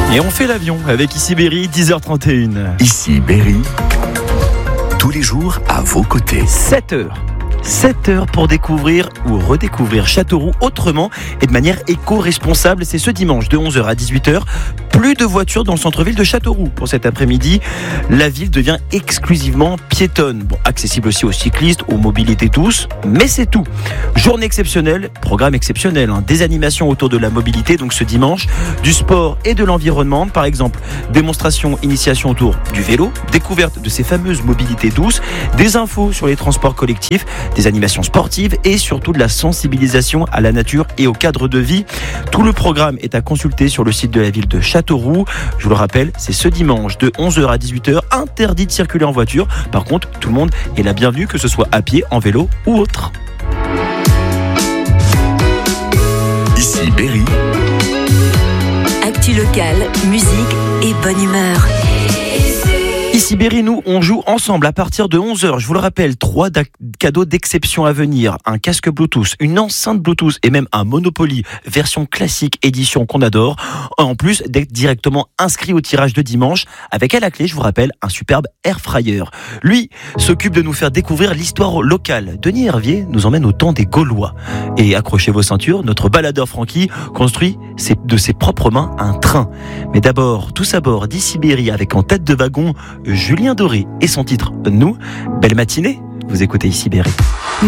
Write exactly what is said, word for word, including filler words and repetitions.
Et on fait l'avion avec Ici Berry, dix heures trente et une. Ici Berry, tous les jours à vos côtés. sept heures. sept heures pour découvrir ou redécouvrir Châteauroux autrement et de manière éco-responsable. C'est ce dimanche de onze heures à dix-huit heures. Plus de voitures dans le centre-ville de Châteauroux. Pour cet après-midi, la ville devient exclusivement piétonne. Bon, accessible aussi aux cyclistes, aux mobilités douces, mais c'est tout. Journée exceptionnelle, programme exceptionnel. Hein. Des animations autour de la mobilité, donc ce dimanche, du sport et de l'environnement. Par exemple, démonstration, initiation autour du vélo, découverte de ces fameuses mobilités douces, des infos sur les transports collectifs, des animations sportives et surtout de la sensibilisation à la nature et au cadre de vie. Tout le programme est à consulter sur le site de la ville de Châteauroux. Je vous le rappelle, c'est ce dimanche de onze heures à dix-huit heures, interdit de circuler en voiture. Par contre, tout le monde est la bienvenue, que ce soit à pied, en vélo ou autre. Ici Berry. Actu locale, musique et bonne humeur. Ici Berry, nous, on joue ensemble à partir de onze heures. Je vous le rappelle, trois da- cadeaux d'exception à venir. Un casque Bluetooth, une enceinte Bluetooth et même un Monopoly version classique édition qu'on adore. En plus d'être directement inscrit au tirage de dimanche avec à la clé, je vous rappelle, un superbe air fryer. Lui s'occupe de nous faire découvrir l'histoire locale. Denis Hervier nous emmène au temps des Gaulois. Et accrochez vos ceintures, notre baladeur Francky construit de ses propres mains un train. Mais d'abord, tous à bord d'Ici Berry avec en tête de wagon Julien Doré et son titre Nous. Belle matinée, vous écoutez Ici Berry.